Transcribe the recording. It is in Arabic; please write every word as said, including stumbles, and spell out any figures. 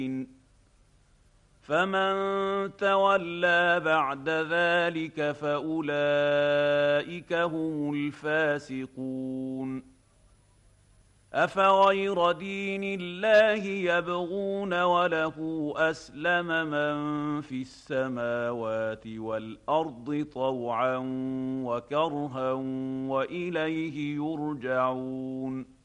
فمن تولى بعد ذلك فأولئك هم الفاسقون. أفغير دين الله يبغون وله أسلم من في السماوات والأرض طوعا وكرها وإليه يرجعون.